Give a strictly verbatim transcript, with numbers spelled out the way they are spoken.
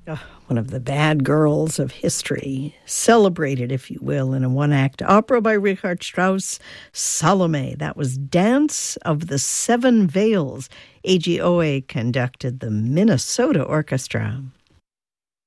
Oh, one of the bad girls of history, celebrated, if you will, in a one-act opera by Richard Strauss, Salome. That was Dance of the Seven Veils. A G O A conducted the Minnesota Orchestra.